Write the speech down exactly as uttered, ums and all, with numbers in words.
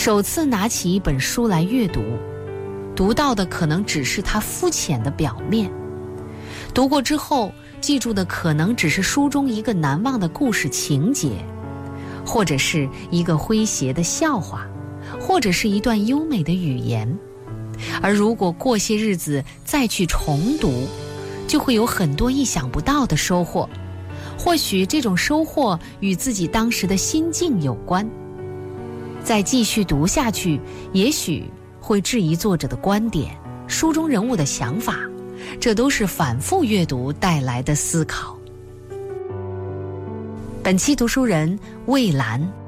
首次拿起一本书来阅读，读到的可能只是它肤浅的表面，读过之后记住的可能只是书中一个难忘的故事情节，或者是一个诙谐的笑话，或者是一段优美的语言。而如果过些日子再去重读，就会有很多意想不到的收获。或许这种收获与自己当时的心境有关。再继续读下去，也许会质疑作者的观点，书中人物的想法，这都是反复阅读带来的思考。本期读书人魏兰。